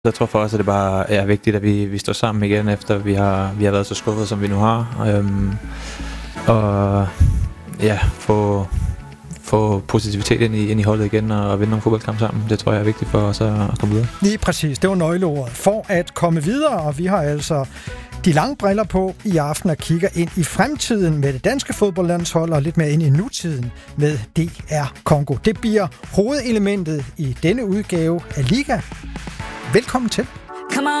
Jeg tror for os, at det bare er vigtigt, at vi står sammen igen, efter vi har været så skuffet, som vi nu har. Og ja, få positivitet ind i holdet igen og vinde nogle fodboldkampe sammen. Det tror jeg er vigtigt for os at komme videre. Lige præcis, det var nøgleordet. For at komme videre, og vi har altså de lange briller på i aften og kigger ind i fremtiden med det danske fodboldlandshold og lidt mere ind i nutiden med DR Congo. Det bliver hovedelementet i denne udgave af Liga. Velkommen til.